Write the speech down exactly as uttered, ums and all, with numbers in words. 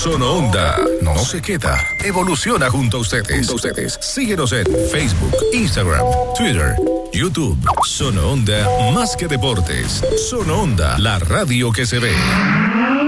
Sono Onda no se queda, evoluciona junto a ustedes. Junto a ustedes. Síguenos en Facebook, Instagram, Twitter, YouTube. Sono Onda más que deportes. Sono Onda, la radio que se ve.